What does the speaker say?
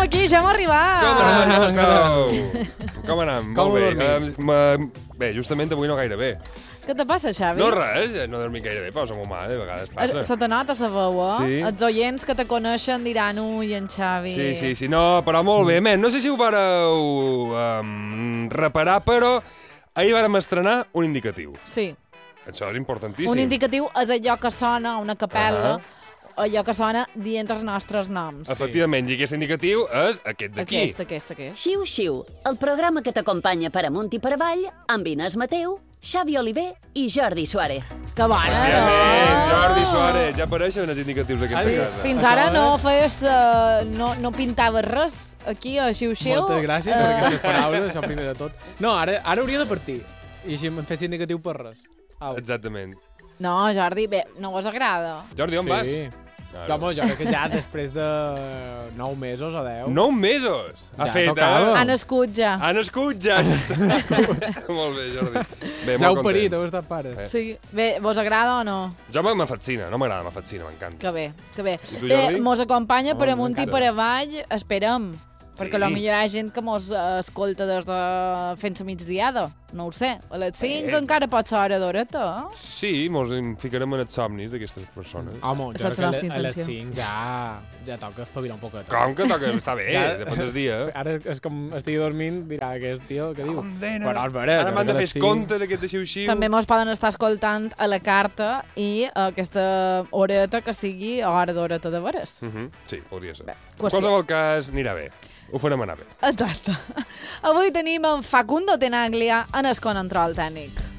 aquí, ja hem arribat. Com anem? Com Molt bé. Bé, justament avui no gaire bé. Què te passa, Xavi? No res, no dormir gaire bé, però som humà, de vegades passa. Se te nota la veu, eh? Sí. Els oients que te coneixen diran, ui, en Xavi... Sí, no, però molt bé, men. No sé si ho vareu reparar, però ahir vàrem estrenar un indicatiu. Sí. Això és importantíssim. Un indicatiu és allò que sona a una capel·la, allò que sona dient els nostres noms. Efectivament, i aquest indicatiu és aquest d'aquí. Aquest. Xiu, xiu, el programa que t'acompanya per amunt i per avall amb Inés Mateu, Xavi Oliver i Jordi Suárez. Que bona, Efectivament, Jordi Suárez, ja apareixen els indicatius d'aquesta casa. Fins ara no feies... no pintaves res aquí a Xiu Xiu. Moltes gràcies per aquestes paraules, això primer de tot. No, ara hauria de partir. I així em fes indicatiu per res. Au. Exactament. No, Jordi, bé, no vos agrada. Jordi, on vas? Home, jo crec que ja després de 9 mesos o 10... 9 mesos? Ha fet, tocava. Ha nascut ja. Ha nascut ja. Molt bé, Jordi. Bé, ja molt heu parit, content. heu estat pare. Sí. Bé, vos agrada o no? Jo m'afascina, no m'agrada, m'afascina, m'encanta. Que bé, que bé. I tu, Jordi? Mos acompanya per amunt i m'encanta. per avall, esperem. Perquè Sí. potser hi ha gent que mos escolta des de fent la migdiada. No ho sé. A les 5 encara pot ser hora d'horeta, eh? Sí, mos ficarem en els somnis d'aquestes persones. Home, jo Això crec serà la que a les intenció. 5 ja toca espavilar un poquet. Com que toca? Està bé, Ja- depèn del dia. Ara és com estigui dormint, dirà aquest tio, què diu? Condena. Però és veritat, Ara m'han de a fer les cinc. comptes aquest de xiu-xiu. També mos poden estar escoltant a la carta i aquesta horeta que sigui hora d'horeta de veres. Sí, podria ser. Bé, En qüestió. qualsevol cas, anirà bé. Ho farem anar bé. Exacte. Avui tenim en Facundo Tenaglia en el control tècnic.